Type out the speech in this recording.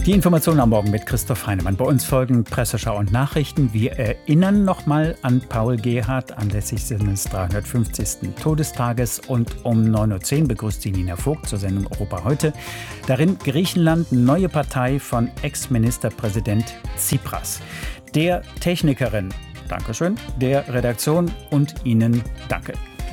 Die Informationen am Morgen mit Christoph Heinemann. Bei uns folgen Presseschau und Nachrichten. Wir erinnern nochmal an Paul Gerhardt anlässlich seines 350. Todestages. Und um 9.10 Uhr begrüßt sie Nina Vogt zur Sendung Europa heute. Darin Griechenland, neue Partei von Ex-Ministerpräsident Tsipras. Der Technikerin, Dankeschön, der Redaktion und Ihnen danke.